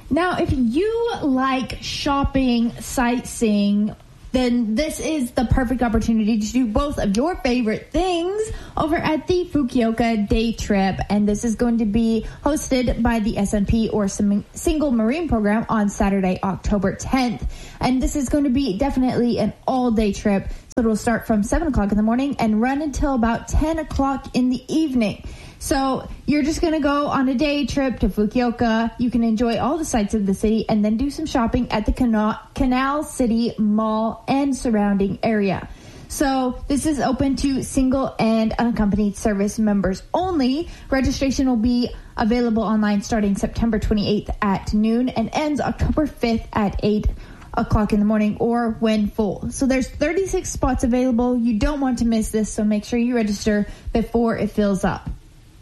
Now, if you like shopping, sightseeing, then this is the perfect opportunity to do both of your favorite things over at the Fukuoka Day Trip. And this is going to be hosted by the S&P or Single Marine Program on Saturday, October 10th. And this is going to be definitely an all-day trip. So it will start from 7 o'clock in the morning and run until about 10 o'clock in the evening. So you're just going to go on a day trip to Fukuoka. You can enjoy all the sights of the city and then do some shopping at the Canal City Mall and surrounding area. So this is open to single and unaccompanied service members only. Registration will be available online starting September 28th at noon and ends October 5th at 8 o'clock in the morning or when full. So there's 36 spots available. You don't want to miss this, so make sure you register before it fills up.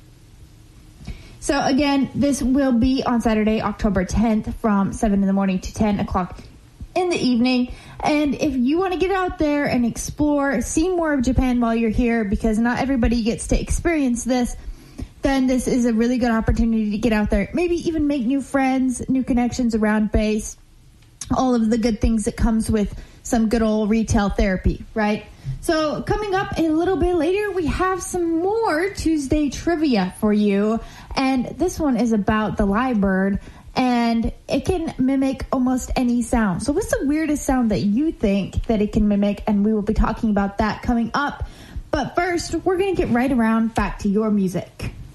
So again, this will be on Saturday, October 10th from 7 in the morning to 10 o'clock in the evening. And if you want to get out there and explore, see more of Japan while you're here, because not everybody gets to experience this, then this is a really good opportunity to get out there. Maybe even make new friends, new connections around base, all of the good things that comes with some good old retail therapy, right? So coming up a little bit later, we have some more Tuesday trivia for you. And this one is about the lyrebird, and it can mimic almost any sound. So what's the weirdest sound that you think that it can mimic? And we will be talking about that coming up. But first, we're going to get right around back to your music.